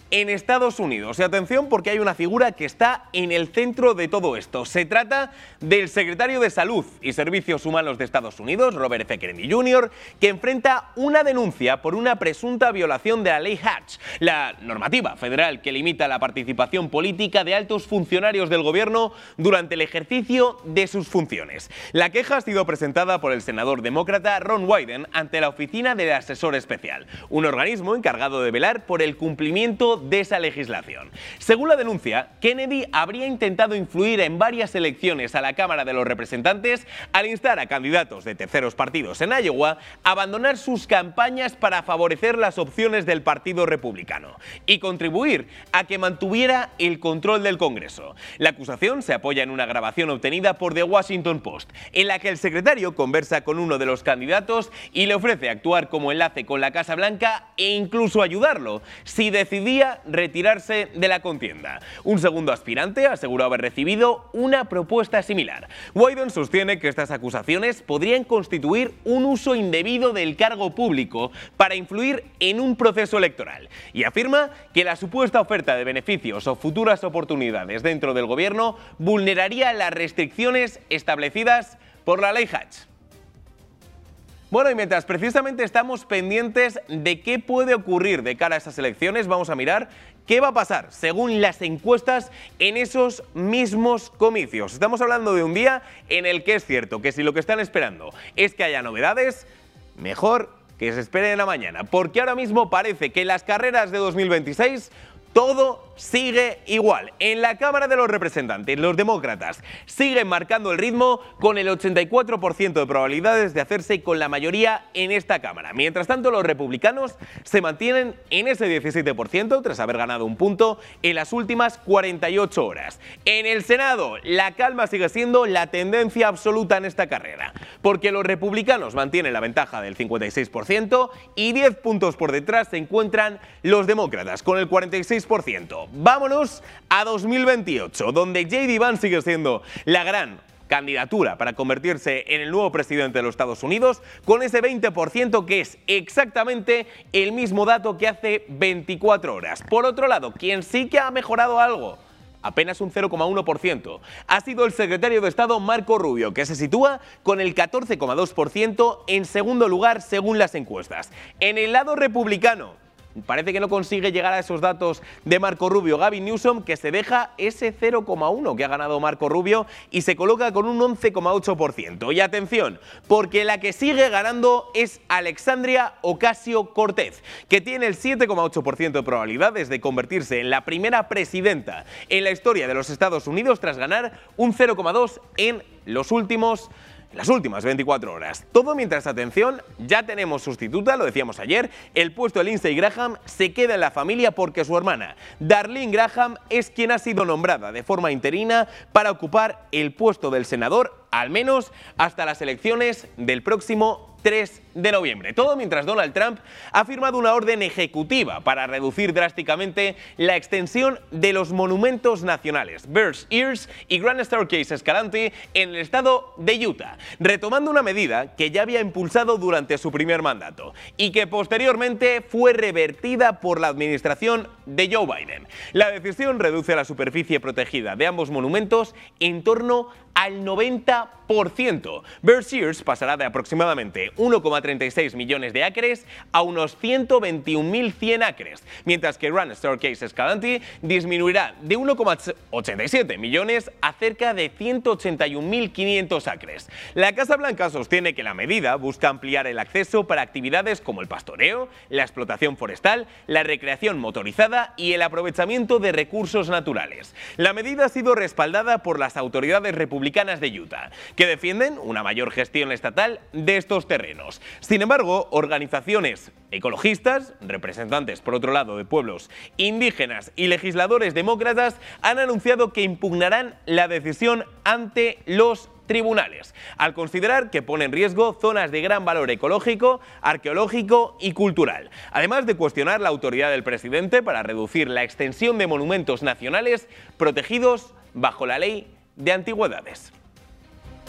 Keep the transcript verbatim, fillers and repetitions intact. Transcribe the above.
en Estados Unidos. Y atención, porque hay una figura que está en el centro de todo esto. Se trata del secretario de Salud y Servicios Humanos de Estados Unidos, Robert F. Kennedy junior, que enfrenta una denuncia por una presunta violación de la ley Hatch, la normativa federal que limita la participación política de altos funcionarios del gobierno durante el ejercicio de sus funciones. La queja ha sido presentada por el senador demócrata Ron Wyden ante la Oficina del Asesor Especial, un organismo encargado de velar por el cumplimiento de esa legislación. Según la denuncia, Kennedy habría intentado influir en varias elecciones a la Cámara de los Representantes al instar a candidatos de terceros partidos en Iowa a abandonar sus campañas para favorecer las opciones del Partido Republicano y contribuir a que mantuviera el control del Congreso. La acusación se apoya en una grabación obtenida por The Washington Post, en la que el secretario conversa con uno de los candidatos y le ofrece actuar como enlace con la Casa Blanca e incluso ayudarlo si decidía retirarse de la contienda. Un segundo aspirante aseguró haber recibido una propuesta similar. Wyden sostiene que estas acusaciones podrían constituir un uso indebido del cargo público para influir en un proceso electoral y afirma que la supuesta oferta de beneficios o futuras oportunidades dentro del gobierno vulneraría las restricciones establecidas por la ley Hatch. Bueno, y mientras precisamente estamos pendientes de qué puede ocurrir de cara a esas elecciones, vamos a mirar qué va a pasar según las encuestas en esos mismos comicios. Estamos hablando de un día en el que es cierto que si lo que están esperando es que haya novedades, mejor que se esperen a mañana, porque ahora mismo parece que las carreras de dos mil veintiséis todo sigue igual. En la Cámara de los Representantes, los demócratas siguen marcando el ritmo con el ochenta y cuatro por ciento de probabilidades de hacerse con la mayoría en esta Cámara. Mientras tanto, los republicanos se mantienen en ese diecisiete por ciento tras haber ganado un punto en las últimas cuarenta y ocho horas. En el Senado, la calma sigue siendo la tendencia absoluta en esta carrera, porque los republicanos mantienen la ventaja del cincuenta y seis por ciento y diez puntos por detrás se encuentran los demócratas con el cuarenta y seis por ciento. Vámonos a dos mil veintiocho, donde J D Vance sigue siendo la gran candidatura para convertirse en el nuevo presidente de los Estados Unidos, con ese veinte por ciento que es exactamente el mismo dato que hace veinticuatro horas. Por otro lado, quien sí que ha mejorado algo, apenas un cero coma uno por ciento, ha sido el secretario de Estado Marco Rubio, que se sitúa con el catorce coma dos por ciento en segundo lugar según las encuestas. En el lado republicano, parece que no consigue llegar a esos datos de Marco Rubio Gavin Newsom, que se deja ese cero coma uno que ha ganado Marco Rubio y se coloca con un once coma ocho por ciento. Y atención, porque la que sigue ganando es Alexandria Ocasio-Cortez, que tiene el siete coma ocho por ciento de probabilidades de convertirse en la primera presidenta en la historia de los Estados Unidos tras ganar un cero coma dos por ciento en los últimos las últimas veinticuatro horas. Todo mientras, atención, ya tenemos sustituta, lo decíamos ayer, el puesto de Lindsey Graham se queda en la familia porque su hermana, Darlene Graham, es quien ha sido nombrada de forma interina para ocupar el puesto del senador, al menos hasta las elecciones del próximo tres de noviembre. Todo mientras Donald Trump ha firmado una orden ejecutiva para reducir drásticamente la extensión de los monumentos nacionales Bears Ears y Grand Staircase Escalante en el estado de Utah, retomando una medida que ya había impulsado durante su primer mandato y que posteriormente fue revertida por la administración de Joe Biden. La decisión reduce la superficie protegida de ambos monumentos en torno al noventa por ciento. Bears Ears pasará de aproximadamente uno coma treinta y seis millones de acres a unos ciento veintiún mil cien acres, mientras que Grand Staircase Escalante disminuirá de uno coma ochenta y siete millones a cerca de ciento ochenta y un mil quinientos acres. La Casa Blanca sostiene que la medida busca ampliar el acceso para actividades como el pastoreo, la explotación forestal, la recreación motorizada y el aprovechamiento de recursos naturales. La medida ha sido respaldada por las autoridades republicanas de Utah, que defienden una mayor gestión estatal de estos terrenos. Sin embargo, organizaciones ecologistas, representantes por otro lado de pueblos indígenas y legisladores demócratas han anunciado que impugnarán la decisión ante los tribunales, al considerar que pone en riesgo zonas de gran valor ecológico, arqueológico y cultural, además de cuestionar la autoridad del presidente para reducir la extensión de monumentos nacionales protegidos bajo la ley de antigüedades.